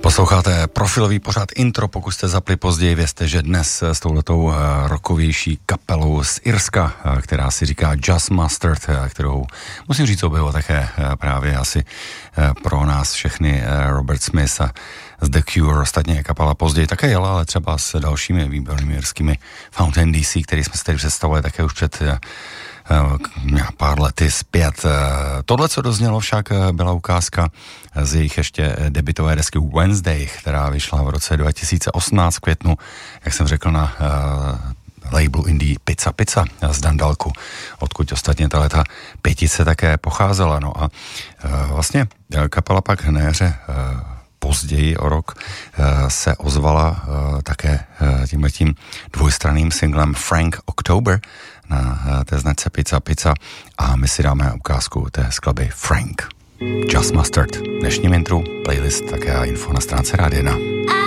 Posloucháte profilový pořad Intro, pokud jste zapli později, vězte, že dnes s touhletou rockovější kapelou z Irska, která si říká Just Mustard, kterou musím říct objevil také právě asi pro nás všechny Robert Smith a z The Cure, ostatně kapela později také jela, ale třeba s dalšími výbornými irskými Fountain DC, který jsme si tady představovali také už před pár lety zpět. Tohle, co doznělo, však byla ukázka z jejich ještě debutové desky Wednesday, která vyšla v roce 2018 v květnu, jak jsem řekl, na label indie Pizza Pizza z Dundalku, odkud ostatně tato pětice také pocházela. No a vlastně kapela pak na jaře později o rok se ozvala také tímhletím dvojstranným singlem Frank October na té značce Pizza Pizza a my si dáme ukázku té skladby Frank. Just Mustard. Dnešním intru, playlist také a info na stránce Rádia 1.